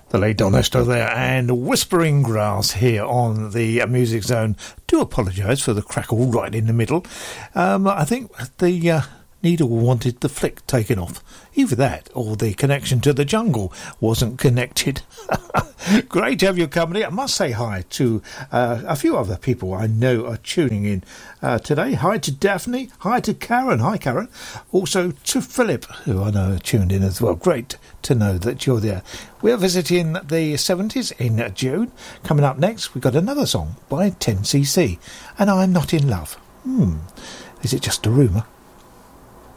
The late Don Estro there, and Whispering Grass here on the Music Zone. Do apologise for the crackle right in the middle. I think the needle wanted the flick taken off. Either that or the connection to the jungle wasn't connected. Great to have your company. I must say hi to a few other people I know are tuning in today. Hi to Daphne. Hi to Karen. Hi, Karen. Also to Philip, who I know are tuned in as well. Great to know that you're there. We're visiting the 70s in June. Coming up next, we've got another song by 10cc, and I'm Not in Love. Is it just a rumour?